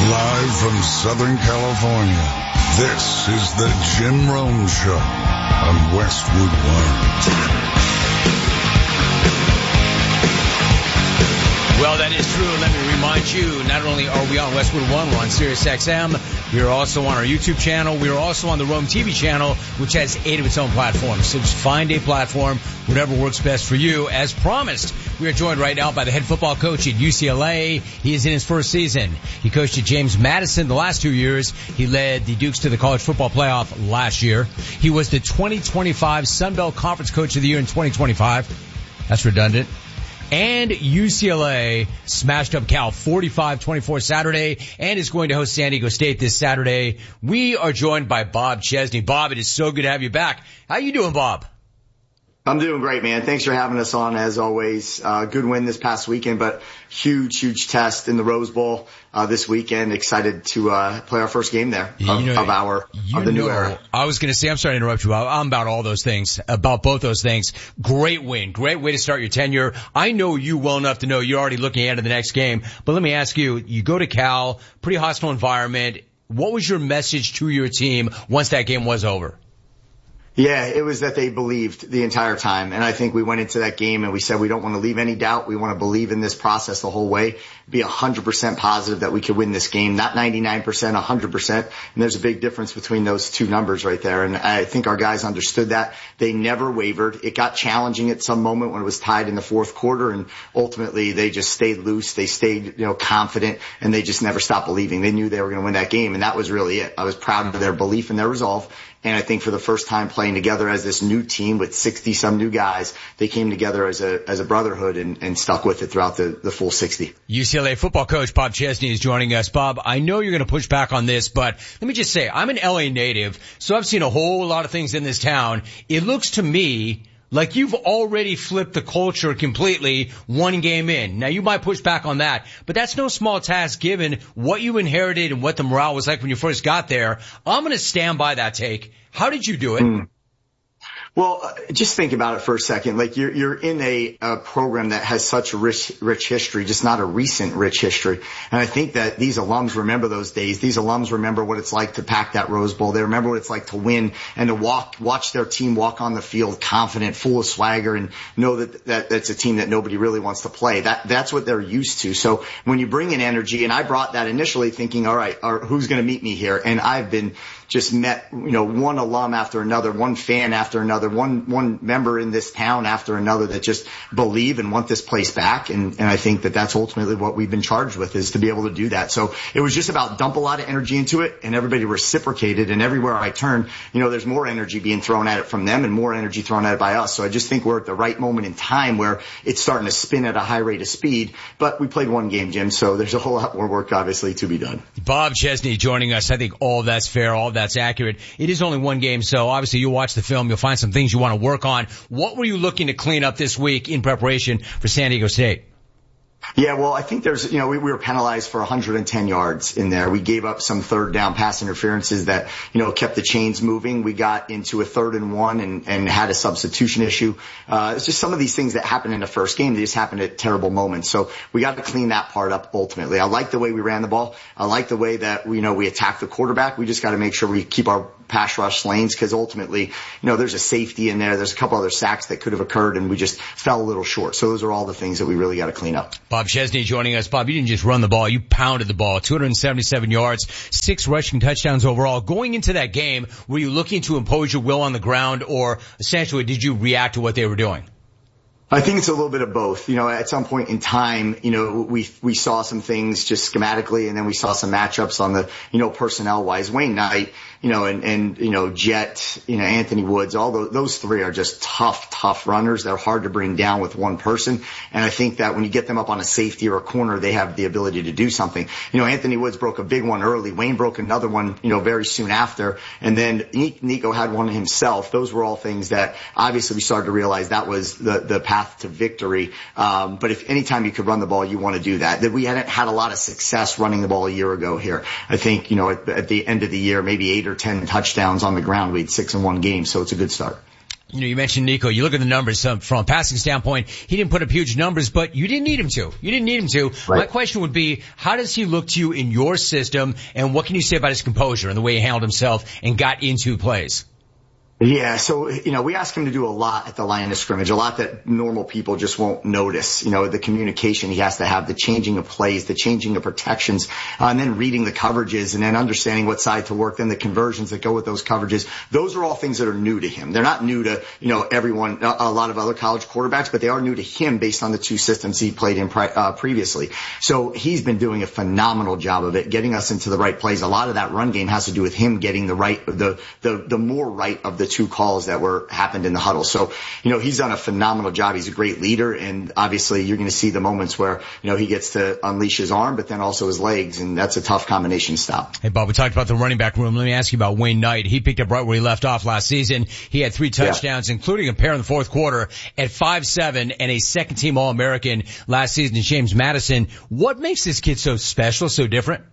Live from Southern California, this is the Jim Rome Show on Westwood One. Well, that is true. Let me remind you, not only are we on Westwood One, we're on Sirius XM. We are also on our YouTube channel. We are also on the Rome TV channel, which has 8 of its own platforms. So just find a platform, whatever works best for you. As promised, we are joined right now by the head football coach at UCLA. He is in his first season. He coached at James Madison the last 2 years. He led the Dukes to the college football playoff last year. He was the 2025 Sun Belt Conference Coach of the Year in 2025. That's redundant. And UCLA smashed up Cal 45-24 Saturday and is going to host San Diego State this Saturday. We are joined by Bob Chesney. Bob, it is so good to have you back. How you doing, Bob? I'm doing great, man. Thanks for having us on, as always. Good win this past weekend, but huge test in the Rose Bowl this weekend. Excited to play our first game there of the new era. I was going to say, I'm sorry to interrupt you, Bob. I'm about all those things, about both those things. Great win. Great way to start your tenure. I know you well enough to know you're already looking ahead to the next game. But let me ask you, you go to Cal, pretty hostile environment. What was your message to your team once that game was over? Yeah, it was that they believed the entire time. And I think we went into that game and we said we don't want to leave any doubt. We want to believe in this process the whole way, be 100% positive that we could win this game, not 99%, 100%. And there's a big difference between those two numbers right there. And I think our guys understood that. They never wavered. It got challenging at some moment when it was tied in the fourth quarter. And ultimately they just stayed loose. They stayed, confident, and they just never stopped believing. They knew they were going to win that game. And that was really it. I was proud of their belief and their resolve. And I think for the first time playing together as this new team with 60-some new guys, they came together as a brotherhood and stuck with it throughout the full 60. UCLA football coach Bob Chesney is joining us. Bob, I know you're going to push back on this, but let me just say, I'm an LA native, so I've seen a whole lot of things in this town. It looks to me like you've already flipped the culture completely one game in. Now, you might push back on that, but that's no small task given what you inherited and what the morale was like when you first got there. I'm going to stand by that take. How did you do it? Well, just think about it for a second. Like you're in a program that has such a rich history, just not a recent rich history. And I think that these alums remember those days. These alums remember what it's like to pack that Rose Bowl. They remember what it's like to win and to watch their team walk on the field confident, full of swagger, and know that that's a team that nobody really wants to play. That's what they're used to. So when you bring in energy, and I brought that initially thinking, all right, who's going to meet me here? And I've been just met, one alum after another, one fan after another, one member in this town after another that just believe and want this place back. And I think that that's ultimately what we've been charged with, is to be able to do that. So it was just about dump a lot of energy into it, and everybody reciprocated. And everywhere I turn, there's more energy being thrown at it from them and more energy thrown at it by us. So I just think we're at the right moment in time where it's starting to spin at a high rate of speed. But we played one game, Jim, so there's a whole lot more work obviously to be done. Bob Chesney joining us. I think all that's fair, all that's accurate. It is only one game, so obviously you'll watch the film. You'll find some things you want to work on. What were you looking to clean up this week in preparation for San Diego State? Yeah, well, I think there's, we were penalized for 110 yards in there. We gave up some third down pass interferences that, kept the chains moving. We got into a 3rd and 1 and had a substitution issue. It's just some of these things that happened in the first game. They just happened at terrible moments. So we got to clean that part up ultimately. I like the way we ran the ball. I like the way that, we attacked the quarterback. We just got to make sure we keep our pass rush lanes, because ultimately, there's a safety in there. There's a couple other sacks that could have occurred, and we just fell a little short. So those are all the things that we really got to clean up. Bob Chesney joining us. Bob, you didn't just run the ball. You pounded the ball. 277 yards, 6 rushing touchdowns overall. Going into that game, were you looking to impose your will on the ground, or essentially did you react to what they were doing? I think it's a little bit of both. At some point in time, we saw some things just schematically, and then we saw some matchups on the, personnel wise. Wayne Knight, and Jet, Anthony Woods, all those three are just tough runners. They're hard to bring down with one person. And I think that when you get them up on a safety or a corner, they have the ability to do something. Anthony Woods broke a big one early. Wayne broke another one, very soon after. And then Nico had one himself. Those were all things that obviously we started to realize that was the path to victory. But if anytime you could run the ball, you want to do that. That we hadn't had a lot of success running the ball a year ago here. I think, at the end of the year, maybe 8 or 10 touchdowns on the ground. We had 6 in one game, so it's a good start. You mentioned Nico. You look at the numbers from a passing standpoint. He didn't put up huge numbers, but you didn't need him to. Right. My question would be, how does he look to you in your system, and what can you say about his composure and the way he handled himself and got into plays? Yeah, so, we ask him to do a lot at the line of scrimmage, a lot that normal people just won't notice. The communication he has to have, the changing of plays, the changing of protections, and then reading the coverages and then understanding what side to work, then the conversions that go with those coverages. Those are all things that are new to him. They're not new to, everyone, a lot of other college quarterbacks, but they are new to him based on the two systems he played in previously. So he's been doing a phenomenal job of it, getting us into the right plays. A lot of that run game has to do with him getting the right, the more right of the two calls that happened in the huddle. So, he's done a phenomenal job. He's a great leader. And obviously you're going to see the moments where, he gets to unleash his arm, but then also his legs. And that's a tough combination to stop. Hey, Bob, we talked about the running back room. Let me ask you about Wayne Knight. He picked up right where he left off last season. He had 3 touchdowns, including a pair in the fourth quarter at 5'7" and a second team All-American last season in James Madison. What makes this kid so special, so different?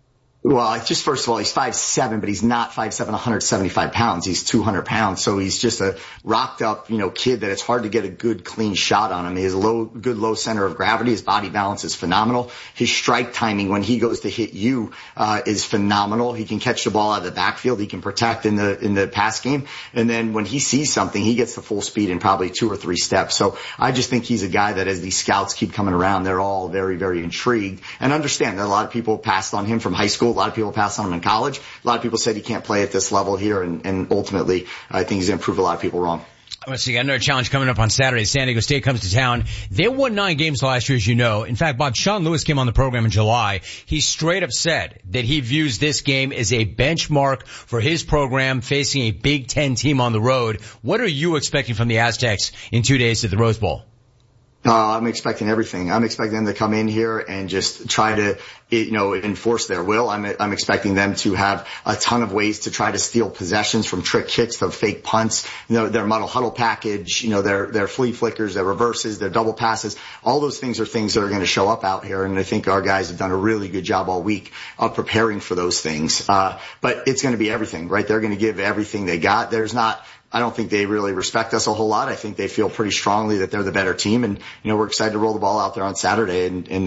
Well, just first of all, he's 5'7", but he's not 5'7", 175 pounds. He's 200 pounds. So he's just a rocked up, kid that it's hard to get a good, clean shot on him. He has a good low center of gravity. His body balance is phenomenal. His strike timing when he goes to hit you, is phenomenal. He can catch the ball out of the backfield. He can protect in the pass game. And then when he sees something, he gets the full speed in probably 2 or 3 steps. So I just think he's a guy that as these scouts keep coming around, they're all very, very intrigued and understand that a lot of people passed on him from high school. A lot of people passed on him in college. A lot of people said he can't play at this level here, and ultimately, I think he's going to prove a lot of people wrong. Let's see, got another challenge coming up on Saturday. San Diego State comes to town. They won 9 games last year, as you know. In fact, Bob, Sean Lewis came on the program in July. He straight up said that he views this game as a benchmark for his program facing a Big Ten team on the road. What are you expecting from the Aztecs in 2 days at the Rose Bowl? I'm expecting everything. I'm expecting them to come in here and just try to, enforce their will. I'm expecting them to have a ton of ways to try to steal possessions, from trick kicks to fake punts, their muddle huddle package, their flea flickers, their reverses, their double passes. All those things are things that are going to show up out here. And I think our guys have done a really good job all week of preparing for those things. But it's going to be everything, right? They're going to give everything they got. I don't think they really respect us a whole lot. I think they feel pretty strongly that they're the better team, and we're excited to roll the ball out there on Saturday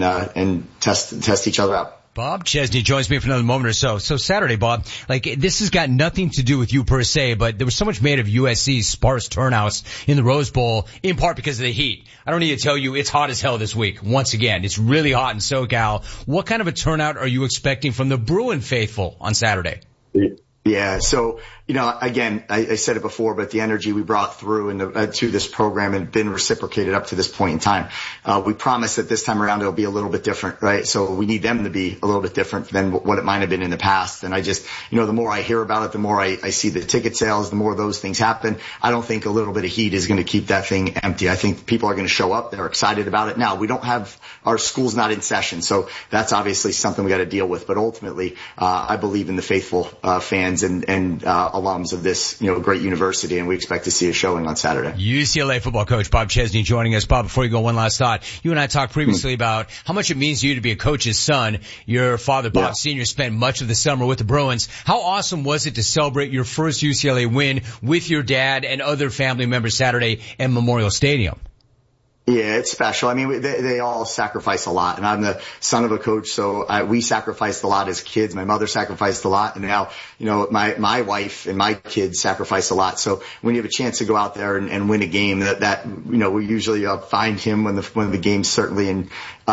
and test each other out. Bob Chesney joins me for another moment or so. So Saturday, Bob, this has got nothing to do with you per se, but there was so much made of USC's sparse turnouts in the Rose Bowl, in part because of the heat. I don't need to tell you, it's hot as hell this week. Once again, it's really hot in SoCal. What kind of a turnout are you expecting from the Bruin faithful on Saturday? Yeah. So, again, I said it before, but the energy we brought through to this program had been reciprocated up to this point in time. We promised that this time around it'll be a little bit different, right? So we need them to be a little bit different than what it might have been in the past. And I just, the more I hear about it, the more I see the ticket sales, the more those things happen. I don't think a little bit of heat is going to keep that thing empty. I think people are going to show up. They're excited about it. Now, our school's not in session, so that's obviously something we got to deal with. But ultimately, I believe in the faithful fans and alums of this, great university, and we expect to see a showing on Saturday. UCLA football coach Bob Chesney joining us. Bob, before you go, one last thought. You and I talked previously about how much it means to you to be a coach's son. Your father, Bob Sr., spent much of the summer with the Bruins. How awesome was it to celebrate your first UCLA win with your dad and other family members Saturday at Memorial Stadium? Yeah, it's special. I mean, they all sacrifice a lot, and I'm the son of a coach, so we sacrificed a lot as kids. My mother sacrificed a lot, and now, my wife and my kids sacrifice a lot. So when you have a chance to go out there and win a game, we usually find him when the game's certainly in,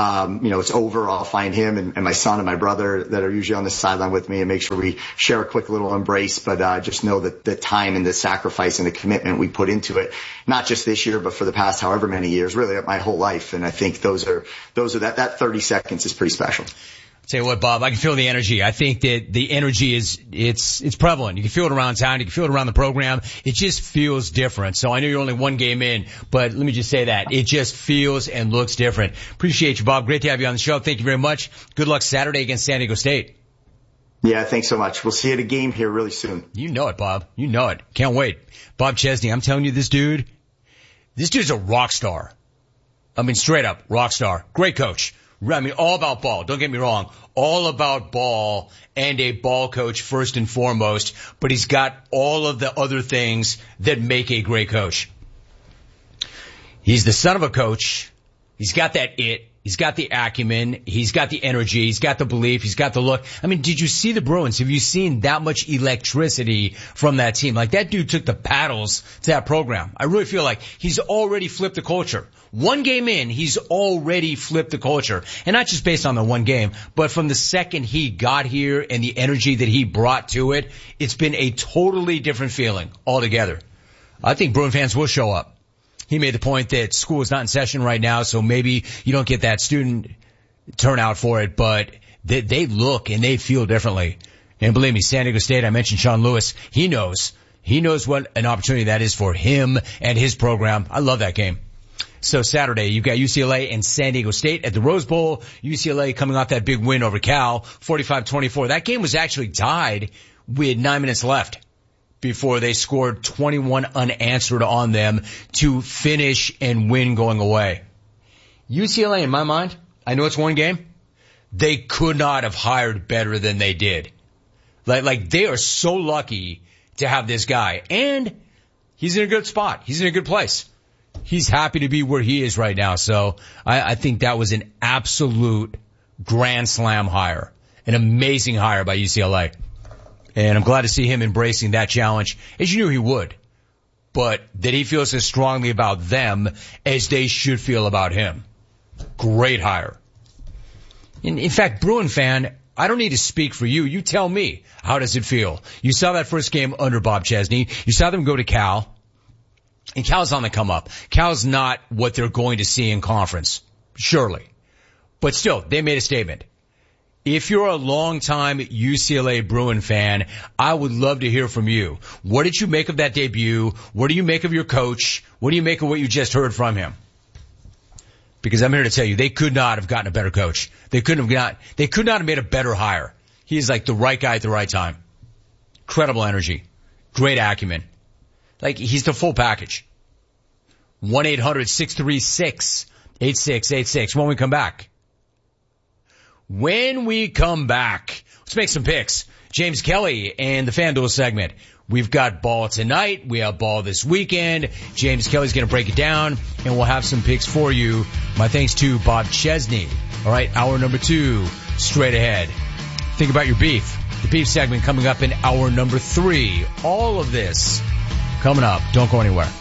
it's over. I'll find him and my son and my brother that are usually on the sideline with me, and make sure we share a quick little embrace. But just know that the time and the sacrifice and the commitment we put into it, not just this year, but for the past however many years, really my whole life. And I think those are that 30 seconds is pretty special. Tell you what, Bob, I can feel the energy. I think that the energy it's prevalent. You can feel it around town. You can feel it around the program. It just feels different. So I know you're only one game in, but let me just say that it just feels and looks different. Appreciate you, Bob. Great to have you on the show. Thank you very much. Good luck Saturday against San Diego State. Yeah, thanks so much. We'll see you at a game here really soon. You know it, Bob. You know it. Can't wait. Bob Chesney, I'm telling you, this dude's a rock star. I mean, straight up rock star. Great coach. I mean, all about ball. Don't get me wrong. All about ball and a ball coach first and foremost, but he's got all of the other things that make a great coach. He's the son of a coach. He's got that it. He's got the acumen. He's got the energy. He's got the belief. He's got the look. I mean, did you see the Bruins? Have you seen that much electricity from that team? Like, that dude took the paddles to that program. I really feel like he's already flipped the culture. One game in, he's already flipped the culture. And not just based on the one game, but from the second he got here and the energy that he brought to it, it's been a totally different feeling altogether. I think Bruin fans will show up. He made the point that school is not in session right now, so maybe you don't get that student turnout for it, but they look and they feel differently. And believe me, San Diego State, I mentioned Sean Lewis, he knows what an opportunity that is for him and his program. I love that game. So Saturday, you've got UCLA and San Diego State at the Rose Bowl. UCLA coming off that big win over Cal, 45-24. That game was actually tied with 9 minutes left before they scored 21 unanswered on them to finish and win going away. UCLA, in my mind, I know it's one game, they could not have hired better than they did. Like they are so lucky to have this guy. And he's in a good spot. He's in a good place. He's happy to be where he is right now. So I think that was an absolute grand slam hire. An amazing hire by UCLA. And I'm glad to see him embracing that challenge, as you knew he would. But that he feels as strongly about them as they should feel about him. Great hire. In fact, Bruin fan, I don't need to speak for you. You tell me, how does it feel? You saw that first game under Bob Chesney. You saw them go to Cal. And Cal's on the come up. Cal's not what they're going to see in conference. Surely. But still, they made a statement. If you're a longtime UCLA Bruin fan, I would love to hear from you. What did you make of that debut? What do you make of your coach? What do you make of what you just heard from him? Because I'm here to tell you, they could not have gotten a better coach. They could not have made a better hire. He is like the right guy at the right time. Incredible energy. Great acumen. Like, he's the full package. 1-800-636-8686. When we come back, let's make some picks. James Kelly and the FanDuel segment. We've got ball tonight. We have ball this weekend. James Kelly's going to break it down, and we'll have some picks for you. My thanks to Bob Chesney. All right, hour number 2, straight ahead. Think about your beef. The beef segment coming up in hour number 3. All of this coming up. Don't go anywhere.